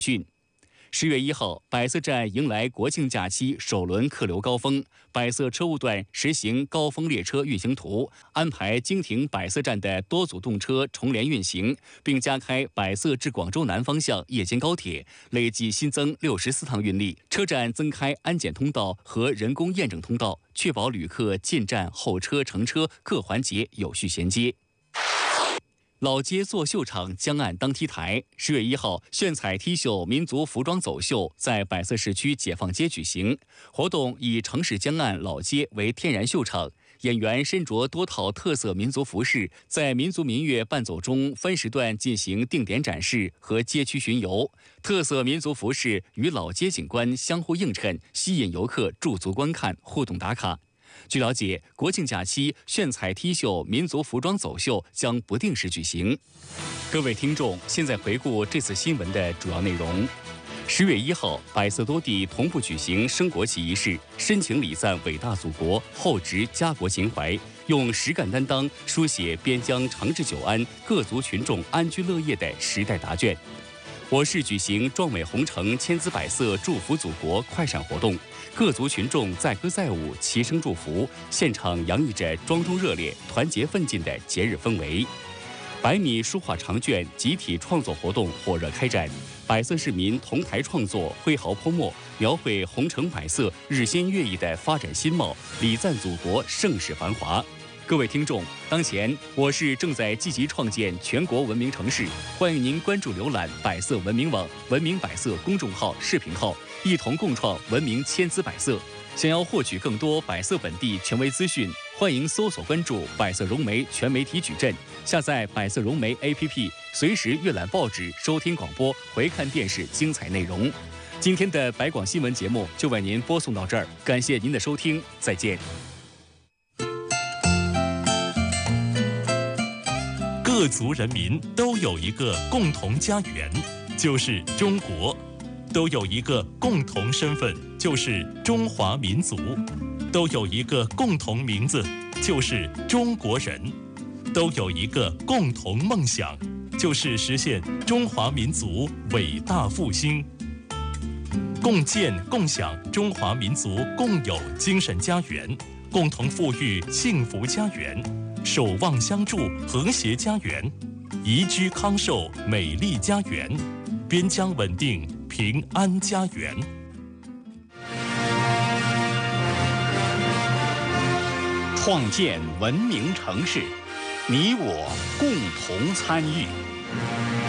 10月1号，百色站迎来国庆假期首轮客流高峰，百色车务段实行高峰列车运行图，安排经停百色站的多组动车重联运行，并加开百色至广州南方向夜间高铁，累计新增64趟运力。车站增开安检通道和人工验证通道，确保旅客进站、候车、乘车各环节有序衔接。老街作秀场江岸当 T 台，10月1号，炫彩 T 秀民族服装走秀在百色市区解放街举行。活动以城市江岸老街为天然秀场，演员身着多套特色民族服饰，在民族民乐伴奏中分时段进行定点展示和街区巡游。特色民族服饰与老街景观相互映衬，吸引游客驻足观看、互动打卡。据了解，国庆假期炫彩 T 秀民族服装走秀将不定时举行。各位听众，现在回顾这次新闻的主要内容。10月1号，百色多地同步举行升国旗仪式，深情礼赞伟大祖国，厚植家国情怀，用实干担当书写边疆长治久安、各族群众安居乐业的时代答卷。我市举行壮美红城千姿百色祝福祖国快闪活动，各族群众载歌载舞，齐声祝福，现场洋溢着庄重热烈、团结奋进的节日氛围。100米书画长卷集体创作活动火热开展，百色市民同台创作，挥毫泼墨，描绘红城百色日新月异的发展新貌，礼赞祖国盛世繁华。各位听众，当前我市正在积极创建全国文明城市，欢迎您关注浏览百色文明网、文明百色公众号、视频号，一同共创文明千姿百色。想要获取更多百色本地权威资讯，欢迎搜索关注百色融媒全媒体矩阵，下载百色融媒 APP， 随时阅览报纸、收听广播、回看电视精彩内容。今天的百广新闻节目就为您播送到这儿，感谢您的收听，再见。 各族人民都有一个共同家园，就是中国；都有一个共同身份，就是中华民族；都有一个共同名字，就是中国人；都有一个共同梦想，就是实现中华民族伟大复兴。共建共享中华民族共有精神家园，共同富裕幸福家园，守望相助和谐家园，宜居康寿美丽家园，边疆稳定平安家园。 创建文明城市，你我共同参与。